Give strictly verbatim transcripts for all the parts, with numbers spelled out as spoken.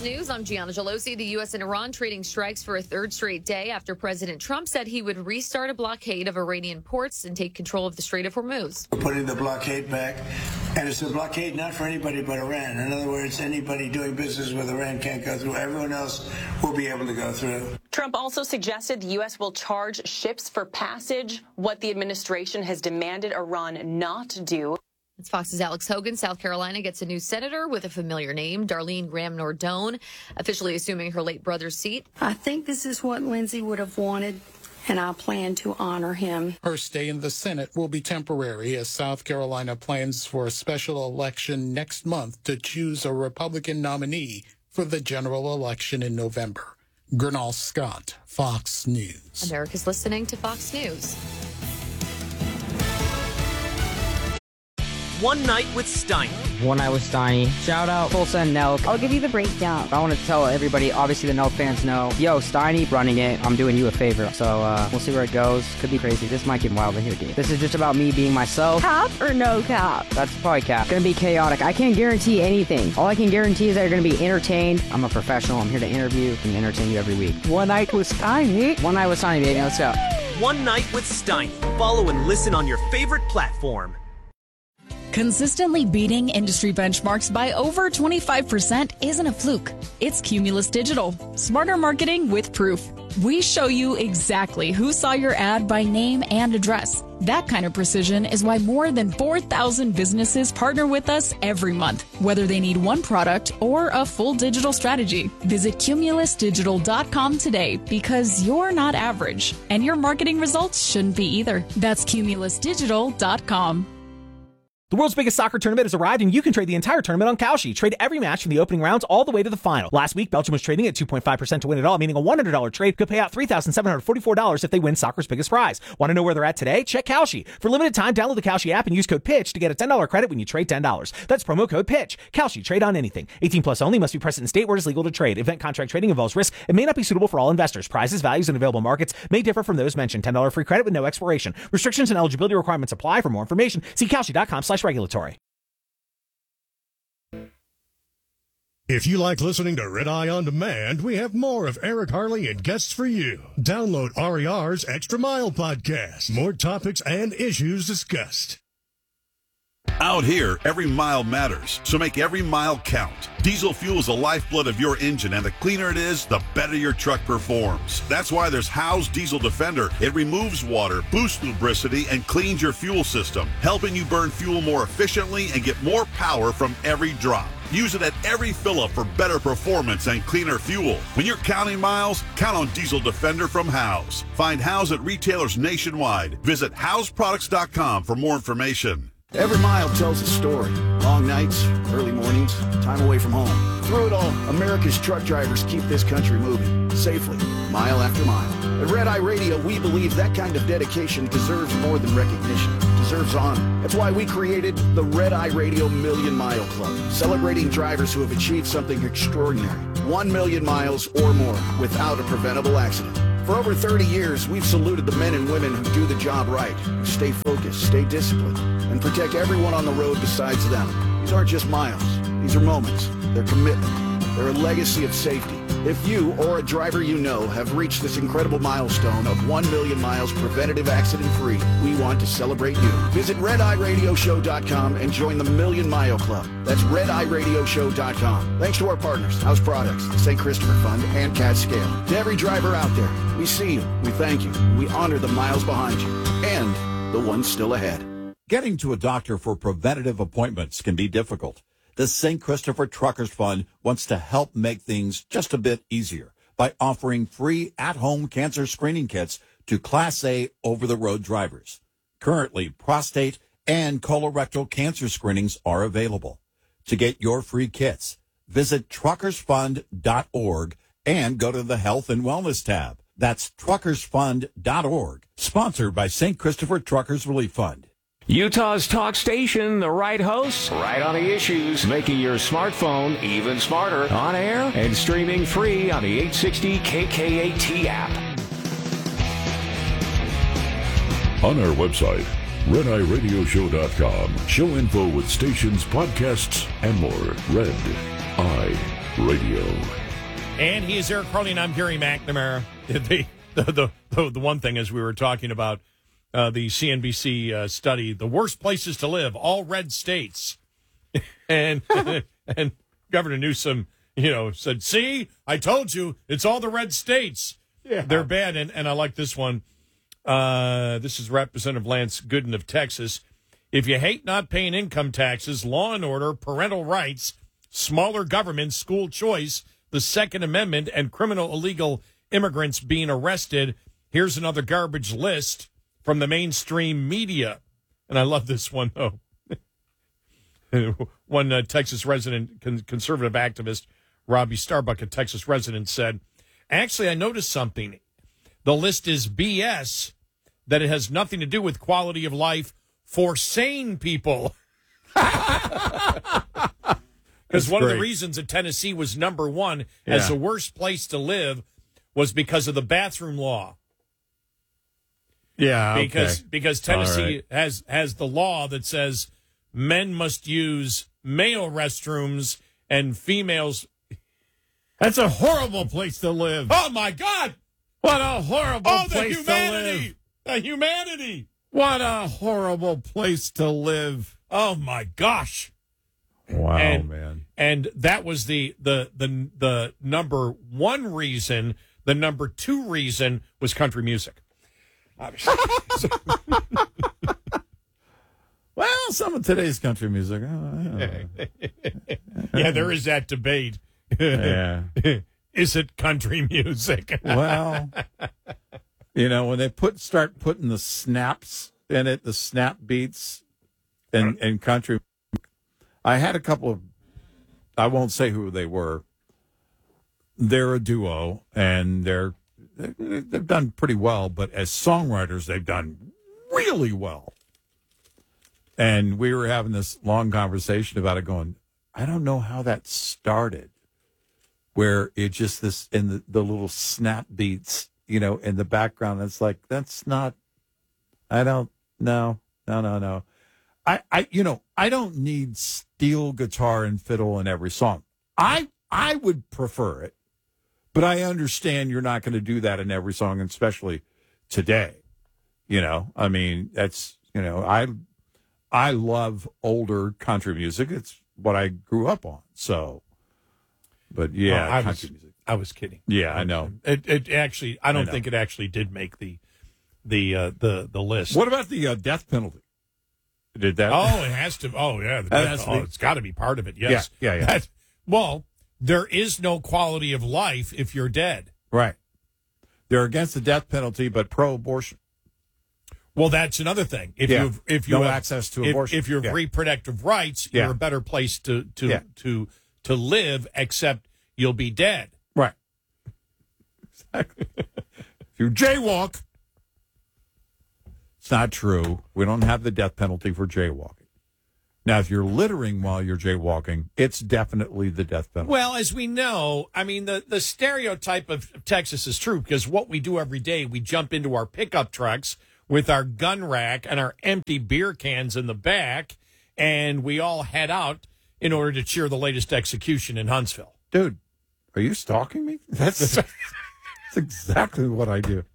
News, I'm Gianna Gelosi. The U S and Iran trading strikes for a third straight day after President Trump said he would restart a blockade of Iranian ports and take control of the Strait of Hormuz. We're putting the blockade back, and it's a blockade not for anybody but Iran. In other words, anybody doing business with Iran can't go through. Everyone else will be able to go through. Trump also suggested the U S will charge ships for passage, what the administration has demanded Iran not do. It's Fox's Alex Hogan. South Carolina gets a new senator with a familiar name, Darlene Graham Nordone, officially assuming her late brother's seat. I think this is what Lindsey would have wanted, and I plan to honor him. Her stay in the Senate will be temporary as South Carolina plans for a special election next month to choose a Republican nominee for the general election in November. Gernal Scott, Fox News. America's listening to Fox News. One Night with Steiny. One Night with Steiny. Shout out Tulsa and Nelk. I'll give you the breakdown. I want to tell everybody, obviously the Nelk fans know, yo, Steiny running it. I'm doing you a favor. So uh, we'll see where it goes. Could be crazy. This might get wild in here, dude. This is just about me being myself. Cap or no cap? That's probably cap. Gonna be chaotic. I can't guarantee anything. All I can guarantee is that you're gonna be entertained. I'm a professional. I'm here to interview and entertain you every week. One Night with Steiny. One Night with Steiny, baby. Let's go. One Night with Steiny. Follow and listen on your favorite platform. Consistently beating industry benchmarks by over twenty-five percent isn't a fluke. It's Cumulus Digital. Smarter marketing with proof. We show you exactly who saw your ad by name and address. That kind of precision is why more than four thousand businesses partner with us every month, whether they need one product or a full digital strategy. Visit cumulus digital dot com today because you're not average, and your marketing results shouldn't be either. That's cumulus digital dot com. The world's biggest soccer tournament has arrived, and you can trade the entire tournament on Kalshi. Trade every match from the opening rounds all the way to the final. Last week, Belgium was trading at two point five percent to win it all, meaning a one hundred dollars trade could pay out three thousand seven hundred forty-four dollars if they win soccer's biggest prize. Want to know where they're at today? Check Kalshi. For limited time, download the Kalshi app and use code PITCH to get a ten dollars credit when you trade ten dollars. That's promo code PITCH. Kalshi. Trade on anything. eighteen plus only. Must be present in state where it is legal to trade. Event contract trading involves risk and may not be suitable for all investors. Prizes, values, and available markets may differ from those mentioned. ten dollars free credit with no expiration. Restrictions and eligibility requirements apply. For more information, see kalshi dot com slash regulatory. If you like listening to Red Eye On Demand, we have more of Eric Harley and guests for you. Download R E R's Extra Mile podcast. More topics and issues discussed. Out here, every mile matters, so make every mile count. Diesel fuel is the lifeblood of your engine, and the cleaner it is, the better your truck performs. That's why there's Howe's Diesel Defender. It removes water, boosts lubricity, and cleans your fuel system, helping you burn fuel more efficiently and get more power from every drop. Use it at every fill-up for better performance and cleaner fuel. When you're counting miles, count on Diesel Defender from Howe's. Find Howe's at retailers nationwide. Visit howes products dot com for more information. Every mile tells a story. Long nights, early mornings, time away from home. Through it all, America's truck drivers keep this country moving, safely, mile after mile. At Red Eye Radio, we believe that kind of dedication deserves more than recognition, deserves honor. That's why we created the Red Eye Radio Million Mile Club, celebrating drivers who have achieved something extraordinary. One million miles or more without a preventable accident. For over thirty years, we've saluted the men and women who do the job right, who stay focused, stay disciplined, and protect everyone on the road besides them. These aren't just miles. These are moments. They're commitment. They're a legacy of safety. If you or a driver you know have reached this incredible milestone of one million miles preventative accident-free, we want to celebrate you. Visit red eye radio show dot com and join the Million Mile Club. That's red eye radio show dot com. Thanks to our partners, House Products, the Saint Christopher Fund, and Cat Scale. To every driver out there, we see you, we thank you, we honor the miles behind you, and the ones still ahead. Getting to a doctor for preventative appointments can be difficult. The Saint Christopher Truckers Fund wants to help make things just a bit easier by offering free at-home cancer screening kits to Class A over-the-road drivers. Currently, prostate and colorectal cancer screenings are available. To get your free kits, visit truckers fund dot org and go to the Health and Wellness tab. That's truckers fund dot org, sponsored by Saint Christopher Truckers Relief Fund. Utah's talk station, the right hosts, right on the issues, making your smartphone even smarter, on air and streaming free on the eight sixty K K A T app. On our website, red eye radio show dot com, show info with stations, podcasts, and more. Red Eye Radio. And he is Eric Harley, and I'm Gary McNamara. The, the, the, the, the one thing, as we were talking about uh, the C N B C uh, study, the worst places to live, all red states. and, and Governor Newsom, you know, said, see, I told you, it's all the red states. Yeah. They're bad. And, and I like this one. Uh, this is Representative Lance Gooden of Texas. If you hate not paying income taxes, law and order, parental rights, smaller government, school choice, the Second Amendment, and criminal illegal immigrants being arrested, here's another garbage list from the mainstream media. And I love this one, though. One uh, Texas resident, con- conservative activist, Robbie Starbuck, a Texas resident, said, actually, I noticed something. The list is B S, that it has nothing to do with quality of life for sane people. Because one great. of the reasons that Tennessee was number one yeah. as the worst place to live was because of the bathroom law. Yeah, because okay. because Tennessee right. has has the law that says men must use male restrooms and females. That's a horrible place to live. Oh my God! What a horrible oh, place the humanity. to live. The humanity. What a horrible place to live. Oh my gosh. Wow, and, man. And that was the, the the the number one reason. The number two reason was country music. Well, some of today's country music. Oh, yeah, there is that debate. Yeah. Is it country music? Well, you know, when they put start putting the snaps in it, the snap beats and, and country, I had a couple of, I won't say who they were. They're a duo, and they're they've done pretty well, but as songwriters, they've done really well. And we were having this long conversation about it going, I don't know how that started, where it just this, in the, the little snap beats, you know, in the background. It's like, that's not, I don't, no, no, no, no. I, I, you know, I don't need steel guitar and fiddle in every song. I, I would prefer it, but I understand you're not going to do that in every song, especially today. You know, I mean, that's, you know, I, I love older country music. It's what I grew up on. So, but yeah, oh, I country was, music. I was kidding. Yeah, I know. It, it actually, I don't I think it actually did make the, the, uh, the, the list. What about the uh, death penalty? Did that? Oh, it has to. Oh, yeah. The That death, has to oh, be- it's got to be part of it. Yes. Yeah, yeah, yeah. That- well, there is no quality of life if you're dead. Right. They're against the death penalty, but pro-abortion. Well, that's another thing. If Yeah. you if you No have access to if, abortion. if you have Yeah. reproductive rights, Yeah. you're a better place to to Yeah. to to live. Except you'll be dead. Right. Exactly. If you jaywalk, it's not true. We don't have the death penalty for jaywalking. Now, if you're littering while you're jaywalking, it's definitely the death penalty. Well, as we know, I mean, the, the stereotype of Texas is true because what we do every day, we jump into our pickup trucks with our gun rack and our empty beer cans in the back, and we all head out in order to cheer the latest execution in Huntsville. Dude, are you stalking me? That's, that's exactly what I do.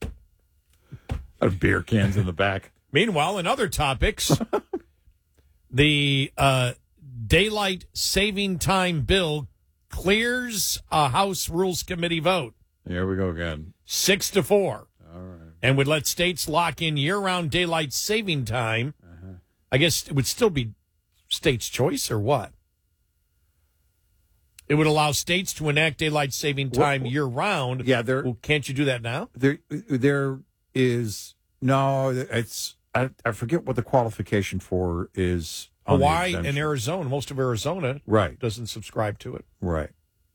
I have beer cans in the back. Meanwhile, in other topics, the uh, daylight saving time bill clears a House Rules Committee vote. Here we go again. Six to four. All right. And would let states lock in year-round daylight saving time. Uh-huh. I guess it would still be states' choice or what? It would allow states to enact daylight saving time Well, year-round. yeah, there- Well, can't you do that now? There, there is no. It's I, I forget what the qualification for is. on the Hawaii exemption. and Arizona, most of Arizona Right. doesn't subscribe to it. Right.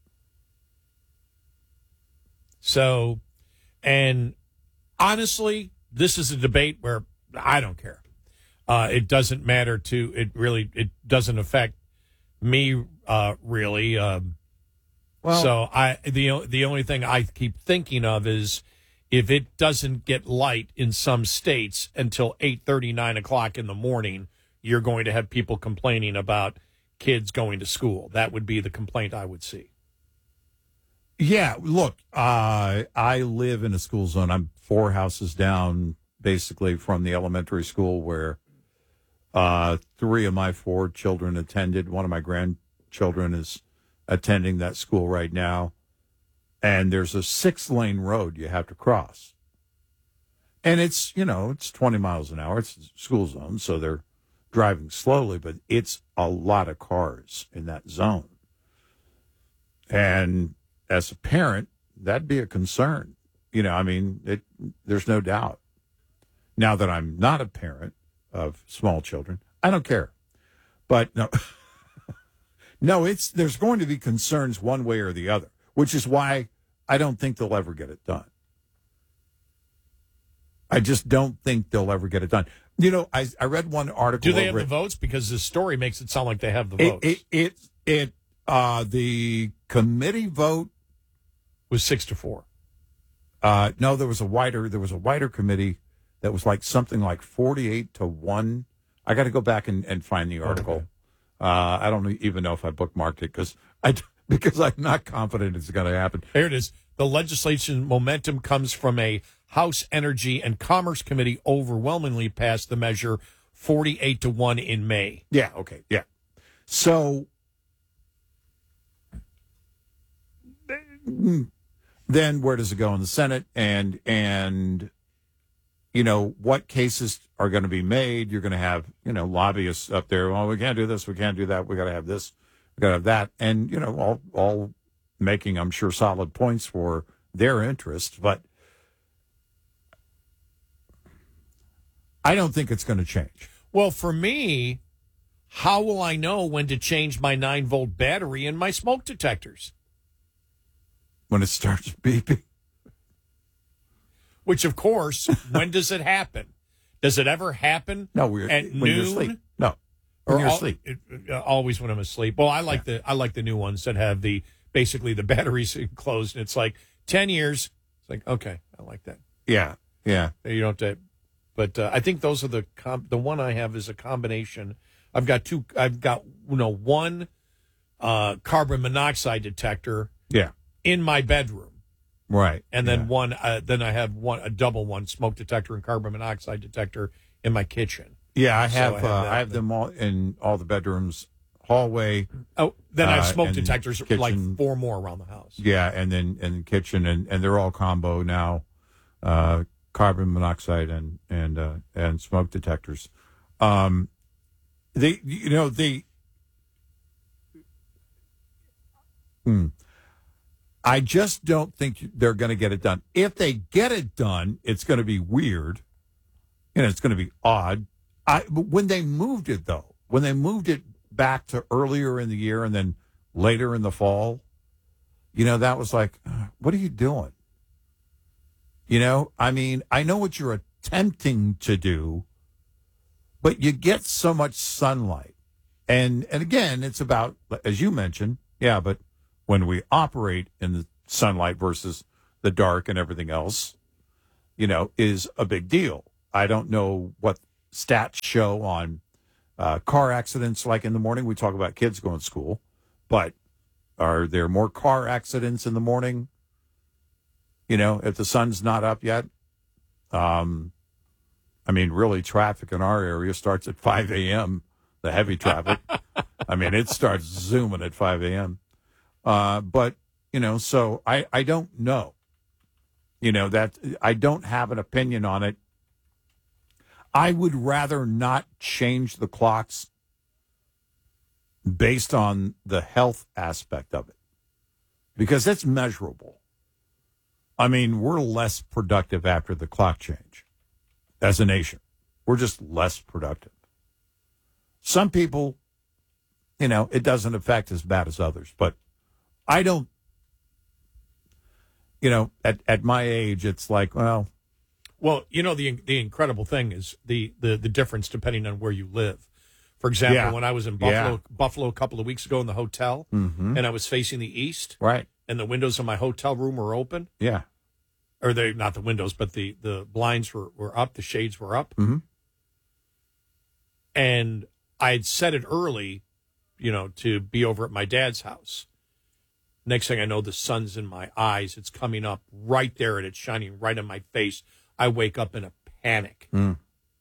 So, and honestly, this is a debate where I don't care. Uh, it doesn't matter to, it really, it doesn't affect me, uh, really. Um, Well- so I, the, the only thing I keep thinking of is if it doesn't get light in some states until eight thirty, nine o'clock in the morning, you're going to have people complaining about kids going to school. That would be the complaint I would see. Yeah, look, uh, I live in a school zone. I'm four houses down, basically, from the elementary school where uh, three of my four children attended. One of my grandchildren is attending that school right now. And there's a six-lane road you have to cross. And it's, you know, it's twenty miles an hour. It's a school zone, so they're driving slowly, but it's a lot of cars in that zone. And as a parent, that'd be a concern. You know, I mean, it, there's no doubt. Now that I'm not a parent of small children, I don't care. But no, no, it's there's going to be concerns one way or the other, which is why I don't think they'll ever get it done. I just don't think they'll ever get it done. You know, I I read one article. Do they have over the it. votes? Because this story makes it sound like they have the It votes. it it, it uh, the committee vote was six to four. Uh, no, there was a wider there was a wider committee that was like something like forty-eight to one. I got to go back and, and find the article. Okay. Uh, I don't even know if I bookmarked it because I because I'm not confident it's going to happen. Here it is. The legislation momentum comes from a House Energy and Commerce Committee overwhelmingly passed the measure forty-eight to one in May. Yeah, okay, yeah. So then where does it go in the Senate? And, and you know, what cases are going to be made? You're going to have, you know, lobbyists up there. Well, we can't do this. We can't do that. We got to have this. We got to have that. And, you know, all, all making, I'm sure, solid points for their interest. But I don't think it's going to change. Well, for me, how will I know when to change my nine volt battery in my smoke detectors? When it starts beeping. Which, of course, when does it happen? Does it ever happen? No, we're, at when noon? you're asleep. No, when or you're al- asleep. it- uh, always when I'm asleep. Well, I like Yeah. the I like the new ones that have the basically the batteries enclosed, and it's like ten years. It's like, okay, I like that. Yeah, yeah. You don't have to, but uh, I think those are the com- the one I have is a combination. I've got two. I've got you know one uh, carbon monoxide detector. Yeah. In my bedroom, Right. and then yeah. one. Uh, then I have one a double one smoke detector and carbon monoxide detector in my kitchen. Yeah, I So have. I I have have, that. uh, I have them all in all the bedrooms, hallway. Oh, then I have uh, smoke and detectors, kitchen. like four more around the house. Yeah, and then and the kitchen, and, and they're all combo now, uh, carbon monoxide and and uh, and smoke detectors. Um, they, you know, they. Hmm. I just don't think they're going to get it done. If they get it done, it's going to be weird, and it's going to be odd. I but when they moved it though, when they moved it back to earlier in the year and then later in the fall, you know, that was like, uh, what are you doing? You know, I mean, I know what you're attempting to do, but you get so much sunlight. And and again, it's about, as you mentioned, yeah, but when we operate in the sunlight versus the dark and everything else, you know, is a big deal. I don't know what stats show on uh, car accidents like in the morning. We talk about kids going to school, but are there more car accidents in the morning? You know, if the sun's not up yet? Um, I mean, really, traffic in our area starts at five a.m., the heavy traffic. I mean, it starts zooming at five a.m. Uh, but, you know, so I, I don't know. You know, that I don't have an opinion on it. I would rather not change the clocks based on the health aspect of it because it's measurable. I mean, we're less productive after the clock change as a nation. We're just less productive. Some people, you know, it doesn't affect as bad as others, but I don't, you know, at, at my age, it's like, well. Well, you know, the the incredible thing is the, the, the difference depending on where you live. For example, Yeah. when I was in Buffalo, Yeah. Buffalo a couple of weeks ago in the hotel, Mhm. and I was facing the east, Right. and the windows of my hotel room were open, Yeah. or they not the windows, but the, the blinds were, were up, the shades were up, Mm-hmm. and I had set it early, you know, to be over at my dad's house. Next thing I know, the sun's in my eyes. It's coming up right there, and it's shining right in my face. I wake up in a panic. Mm.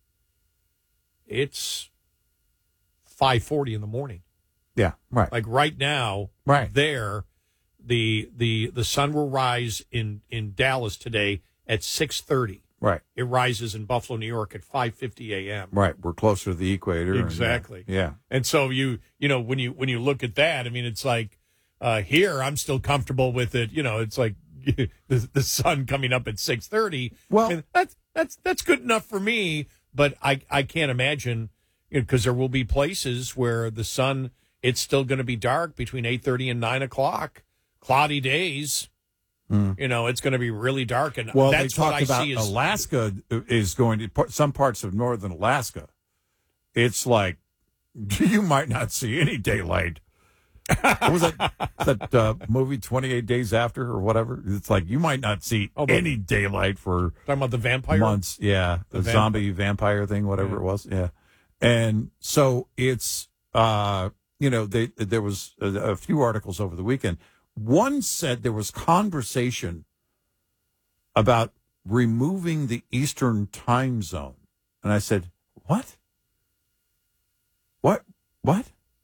It's five forty in the morning. Yeah, right. Like right now, right there, the the the sun will rise in, in Dallas today at six thirty. Right. It rises in Buffalo, New York at five fifty a.m. Right. We're closer to the equator. Exactly. And, uh, yeah. And so you you know when you when you look at that, I mean, it's like uh, here I'm still comfortable with it. You know, it's like the, the sun coming up at six thirty. Well, I mean, that's that's that's good enough for me. But I I can't imagine, because you know, there will be places where the sun, it's still going to be dark between eight thirty and nine o'clock. Cloudy days. Mm. You know, it's going to be really dark, and well, that's they what talked I about see as Alaska is going to some parts of northern Alaska. It's like you might not see any daylight. What was that that uh, movie twenty-eight Days After or whatever? It's like you might not see oh, any daylight for talking about the vampire months. Yeah, the, the zombie vampire thing, whatever yeah. it was. Yeah, and so it's uh, you know they, there was a, a few articles over the weekend. One said there was conversation about removing the Eastern time zone. And I said, what? What? What?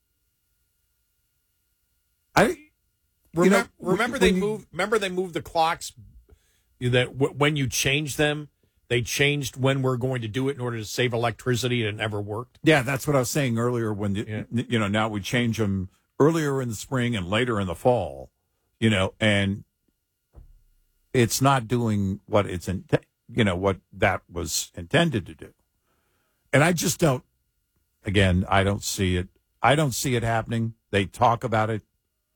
I remember, you know, remember they moved remember they moved the clocks that w- when you changed them, they changed when we're going to do it in order to save electricity, and it never worked. Yeah, that's what I was saying earlier when yeah. you know, now we change them earlier in the spring and later in the fall. You know, and it's not doing what it's, in, you know, what that was intended to do. And I just don't, again, I don't see it. I don't see it happening. They talk about it.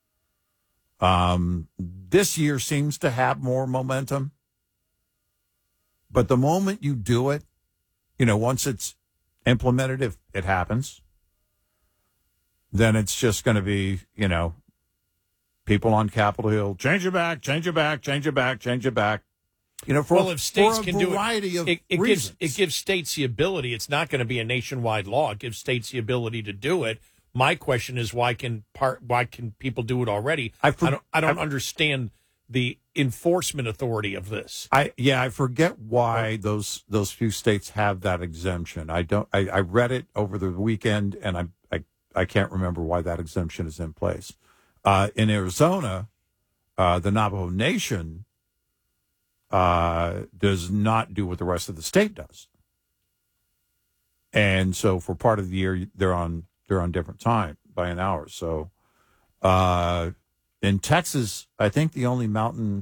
Um, this year seems to have more momentum. But the moment you do it, you know, once it's implemented, if it happens, then it's just going to be, you know, people on Capitol Hill, change it back, change it back, change it back, change it back. You know, for, well, if states for a can variety do it, of it, it reasons. gives it gives states the ability. It's not going to be a nationwide law. It gives states the ability to do it. My question is, why can part? Why can people do it already? I, for, I don't. I don't I, understand the enforcement authority of this. I yeah, I forget why those those few states have that exemption. I don't. I, I read it over the weekend, and I I I can't remember why that exemption is in place. Uh, in Arizona, uh, the Navajo Nation uh, does not do what the rest of the state does, and so for part of the year they're on they're on different time by an hour. So uh, in Texas, I think the only mountain,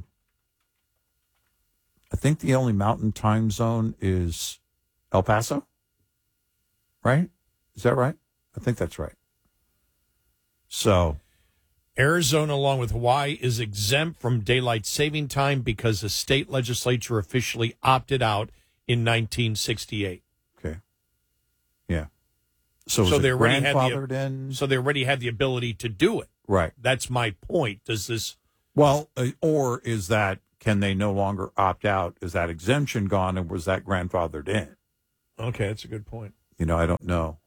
I think the only mountain time zone is El Paso, right? Is that right? I think that's right. So. Arizona, along with Hawaii, is exempt from daylight saving time because the state legislature officially opted out in nineteen sixty-eight. Okay. Yeah. So, so they already grandfathered had the, in? So they already had the ability to do it. Right. That's my point. Does this? Well, uh, or is that, can they no longer opt out? Is that exemption gone, and was that grandfathered in? Okay, that's a good point. You know, I don't know.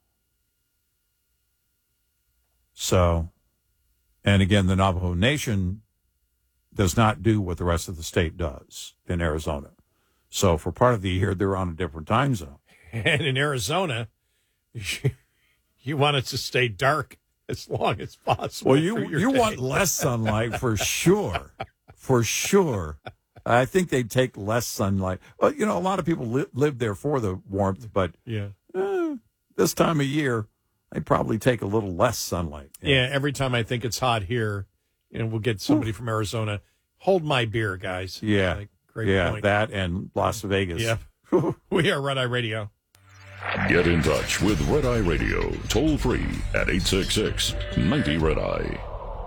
So. And again, the Navajo Nation does not do what the rest of the state does in Arizona. So for part of the year, they're on a different time zone. And in Arizona, you want it to stay dark as long as possible. Well, you you want less sunlight for sure, for sure. I think they'd take less sunlight. Well, you know, a lot of people li- live there for the warmth, but yeah, eh, this time of year, they probably take a little less sunlight. Yeah, every time I think it's hot here, you know, we'll get somebody Oof. from Arizona. Hold my beer, guys. Yeah, like, great yeah, point. that and Las Vegas. Yeah, we are Red Eye Radio. Get in touch with Red Eye Radio, toll free at eight six six, ninety, Red Eye.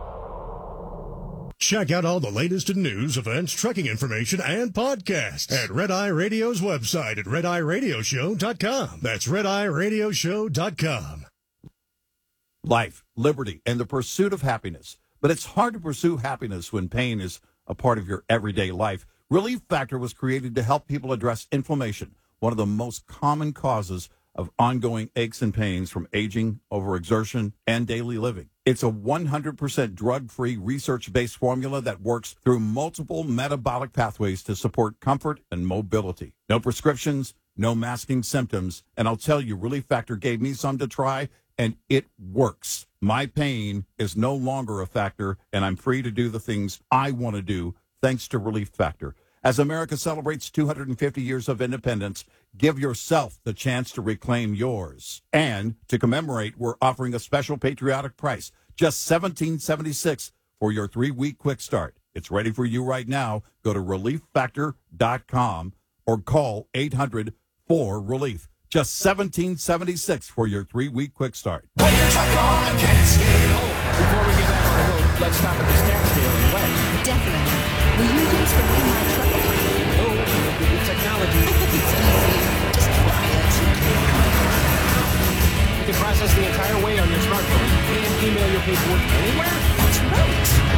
Check out all the latest in news, events, trucking information, and podcasts at Red Eye Radio's website at red eye radio show dot com. That's red eye radio show dot com. Life, liberty, and the pursuit of happiness. But it's hard to pursue happiness when pain is a part of your everyday life. Relief Factor was created to help people address inflammation, one of the most common causes of ongoing aches and pains from aging, overexertion, and daily living. It's a one hundred percent drug-free, research-based formula that works through multiple metabolic pathways to support comfort and mobility. No prescriptions, no masking symptoms, and I'll tell you, Relief Factor gave me some to try, and it works. My pain is no longer a factor, and I'm free to do the things I want to do thanks to Relief Factor. As America celebrates two hundred fifty years of independence, give yourself the chance to reclaim yours. And to commemorate, we're offering a special patriotic price, just seventeen seventy-six for your three-week quick start. It's ready for you right now. Go to relief factor dot com or call eight hundred four relief. Just seventeen seventy-six for your three-week quick start. Before we get back on the road, let's stop at the snack scale and weigh. Definitely. Will you use the Weigh My Truck? No, with technology. It's easy. Just try it. You can process the entire weight on your smartphone and email your paperwork anywhere. That's right.